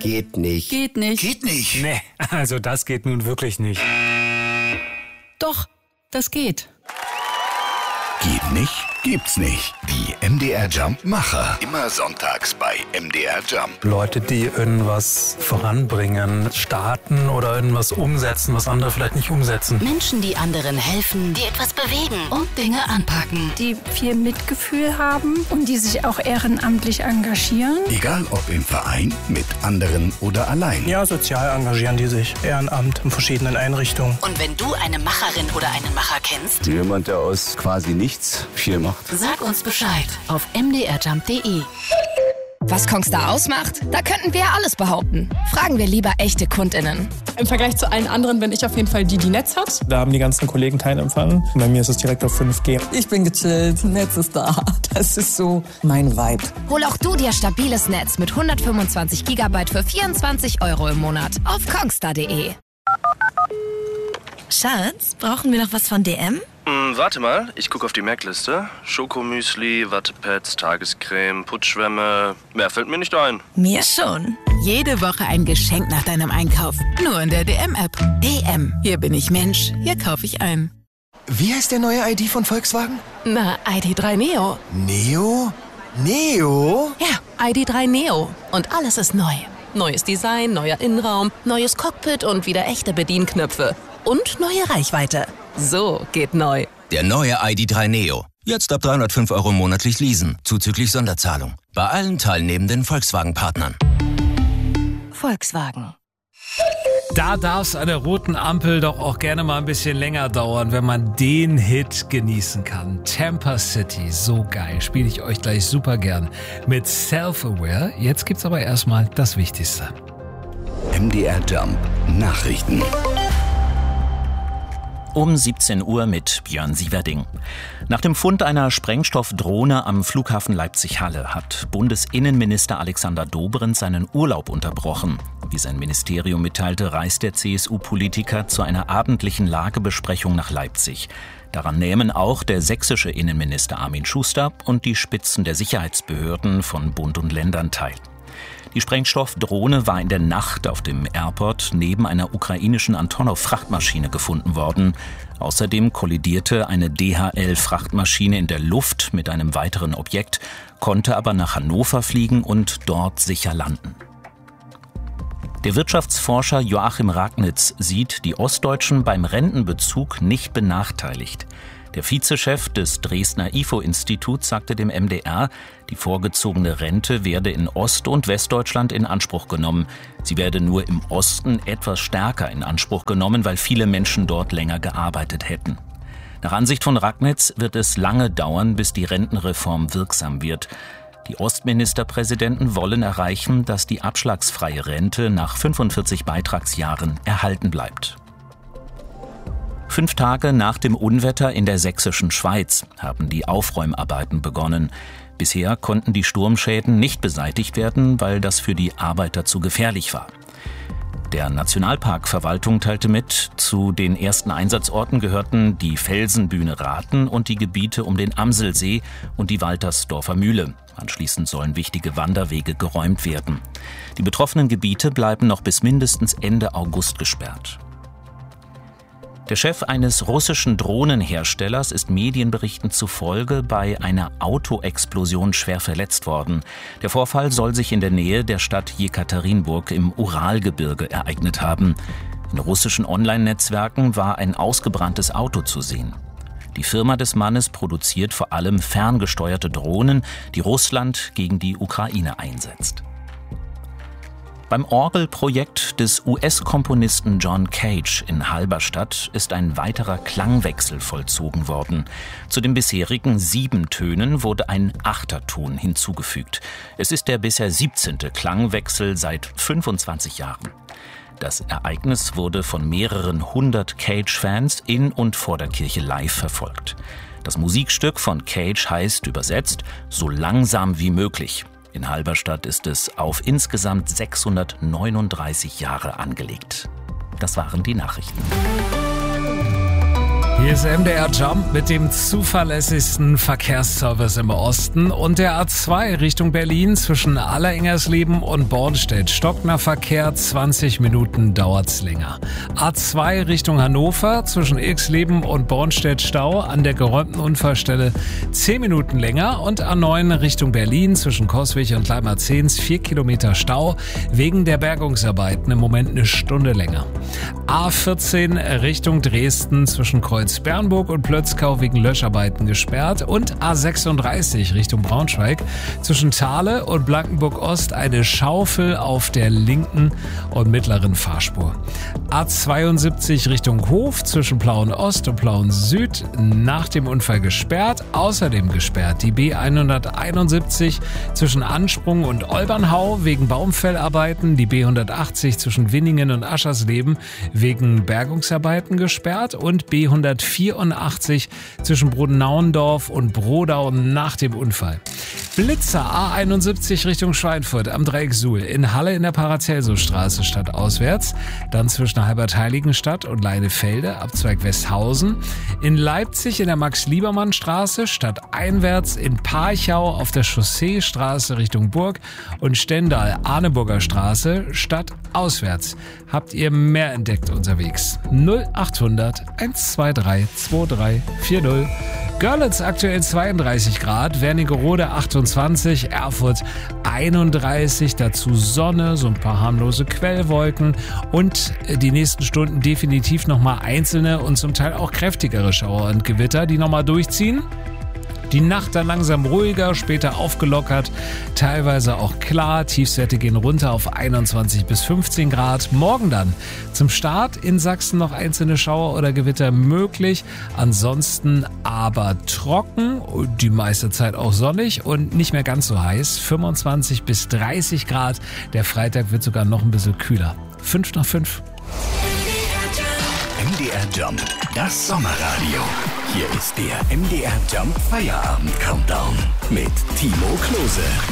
Geht nicht. Geht nicht. Geht nicht. Nee, also das geht nun wirklich nicht. Doch, das geht. Geht nicht? Gibt's nicht. Die MDR Jump Macher. Immer sonntags bei MDR Jump. Leute, die irgendwas voranbringen, starten oder irgendwas umsetzen, was andere vielleicht nicht umsetzen. Menschen, die anderen helfen, die etwas bewegen und Dinge anpacken. Die viel Mitgefühl haben und die sich auch ehrenamtlich engagieren. Egal ob im Verein, mit anderen oder allein. Ja, sozial engagieren die sich. Ehrenamt in verschiedenen Einrichtungen. Und wenn du eine Macherin oder einen Macher kennst, Jemand, der aus quasi nichts viel macht. sag uns Bescheid auf mdrjump.de. Was Kongstar ausmacht? Da könnten wir ja alles behaupten. Fragen wir lieber echte KundInnen. Im Vergleich zu allen anderen bin ich auf jeden Fall die Netz hat. Da haben die ganzen Kollegen Teilempfang. Bei mir ist es direkt auf 5G. Ich bin gechillt, Netz ist da. Das ist so mein Vibe. Hol auch du dir stabiles Netz mit 125 GB für 24 € im Monat auf kongstar.de. Schatz, brauchen wir noch was von DM? Warte mal, ich gucke auf die Merkliste. Schokomüsli, Wattepads, Tagescreme, Putzschwämme. Mehr fällt mir nicht ein. Mir schon. Jede Woche ein Geschenk nach deinem Einkauf. Nur in der DM-App. DM. Hier bin ich Mensch. Hier kaufe ich ein. Wie heißt der neue ID von Volkswagen? Na, ID.3 Neo. Neo? Neo? Ja, ID.3 Neo. Und alles ist neu. Neues Design, neuer Innenraum, neues Cockpit und wieder echte Bedienknöpfe. Und neue Reichweite. So geht neu. Der neue ID.3 Neo. Jetzt ab 305 € monatlich leasen, zuzüglich Sonderzahlung. Bei allen teilnehmenden Volkswagen-Partnern. Volkswagen. Da darf es an der roten Ampel doch auch gerne mal ein bisschen länger dauern, wenn man den Hit genießen kann. Tampa City, so geil, spiele ich euch gleich super gern mit Self-Aware. Jetzt gibt's aber erstmal das Wichtigste. MDR Jump Nachrichten. Um 17 Uhr mit Björn Sieverding. Nach dem Fund einer Sprengstoffdrohne am Flughafen Leipzig-Halle hat Bundesinnenminister Alexander Dobrindt seinen Urlaub unterbrochen. Wie sein Ministerium mitteilte, reist der CSU-Politiker zu einer abendlichen Lagebesprechung nach Leipzig. Daran nehmen auch der sächsische Innenminister Armin Schuster und die Spitzen der Sicherheitsbehörden von Bund und Ländern teil. Die Sprengstoffdrohne war in der Nacht auf dem Airport neben einer ukrainischen Antonov-Frachtmaschine gefunden worden. Außerdem kollidierte eine DHL-Frachtmaschine in der Luft mit einem weiteren Objekt, konnte aber nach Hannover fliegen und dort sicher landen. Der Wirtschaftsforscher Joachim Ragnitz sieht die Ostdeutschen beim Rentenbezug nicht benachteiligt. Der Vizechef des Dresdner IFO-Instituts sagte dem MDR, die vorgezogene Rente werde in Ost- und Westdeutschland in Anspruch genommen. Sie werde nur im Osten etwas stärker in Anspruch genommen, weil viele Menschen dort länger gearbeitet hätten. Nach Ansicht von Ragnitz wird es lange dauern, bis die Rentenreform wirksam wird. Die Ostministerpräsidenten wollen erreichen, dass die abschlagsfreie Rente nach 45 Beitragsjahren erhalten bleibt. 5 Tage nach dem Unwetter in der sächsischen Schweiz haben die Aufräumarbeiten begonnen. Bisher konnten die Sturmschäden nicht beseitigt werden, weil das für die Arbeiter zu gefährlich war. Der Nationalparkverwaltung teilte mit, zu den ersten Einsatzorten gehörten die Felsenbühne Rathen und die Gebiete um den Amselsee und die Waltersdorfer Mühle. Anschließend sollen wichtige Wanderwege geräumt werden. Die betroffenen Gebiete bleiben noch bis mindestens Ende August gesperrt. Der Chef eines russischen Drohnenherstellers ist Medienberichten zufolge bei einer Autoexplosion schwer verletzt worden. Der Vorfall soll sich in der Nähe der Stadt Jekaterinburg im Uralgebirge ereignet haben. In russischen Online-Netzwerken war ein ausgebranntes Auto zu sehen. Die Firma des Mannes produziert vor allem ferngesteuerte Drohnen, die Russland gegen die Ukraine einsetzt. Beim Orgelprojekt des US-Komponisten John Cage in Halberstadt ist ein weiterer Klangwechsel vollzogen worden. Zu den bisherigen 7 Tönen wurde ein 8. Ton hinzugefügt. Es ist der bisher 17. Klangwechsel seit 25 Jahren. Das Ereignis wurde von mehreren 100 Cage-Fans in und vor der Kirche live verfolgt. Das Musikstück von Cage heißt übersetzt »So langsam wie möglich«. In Halberstadt ist es auf insgesamt 639 Jahre angelegt. Das waren die Nachrichten. Hier ist MDR Jump mit dem zuverlässigsten Verkehrsservice im Osten und der A2 Richtung Berlin zwischen Allerengersleben und Bornstedt. Stockner Verkehr, 20 Minuten dauert's länger. A2 Richtung Hannover zwischen Irxleben und Bornstedt Stau an der geräumten Unfallstelle 10 Minuten länger und A9 Richtung Berlin zwischen Coswig und Leimerzehns 4 Kilometer Stau wegen der Bergungsarbeiten im Moment eine Stunde länger. A14 Richtung Dresden zwischen Kreuz-Bernburg und Plötzkau wegen Löscharbeiten gesperrt und A36 Richtung Braunschweig zwischen Thale und Blankenburg-Ost eine Schaufel auf der linken und mittleren Fahrspur. A72 Richtung Hof zwischen Plauen-Ost und Plauen-Süd nach dem Unfall gesperrt, außerdem gesperrt die B171 zwischen Ansprung und Olbernhau wegen Baumfellarbeiten, die B180 zwischen Winningen und Aschersleben wegen Bergungsarbeiten gesperrt und B184 zwischen Brodenauendorf und Brodau nach dem Unfall. Blitzer A71 Richtung Schweinfurt am Dreieck Suhl, in Halle in der Paracelsusstraße stadtauswärts, dann zwischen Halbert-Heiligenstadt und Leinefelde, Abzweig Westhausen, in Leipzig in der Max-Liebermann-Straße stadteinwärts, in Parchau auf der Chausseestraße Richtung Burg und Stendal-Arneburger Straße stadtauswärts. Habt ihr mehr entdeckt unterwegs? 0800 123 2340. Görlitz aktuell 32 Grad, Wernigerode 28, Erfurt 31, dazu Sonne, so ein paar harmlose Quellwolken und die nächsten Stunden definitiv nochmal einzelne und zum Teil auch kräftigere Schauer und Gewitter, die nochmal durchziehen. Die Nacht dann langsam ruhiger, später aufgelockert, teilweise auch klar. Tiefstwerte gehen runter auf 21 bis 15 Grad. Morgen dann zum Start in Sachsen noch einzelne Schauer oder Gewitter möglich. Ansonsten aber trocken, die meiste Zeit auch sonnig und nicht mehr ganz so heiß. 25 bis 30 Grad. Der Freitag wird sogar noch ein bisschen kühler. 5 nach 5. MDR Jump, das Sommerradio. Hier ist der MDR Jump Feierabend Countdown mit Timo Klose.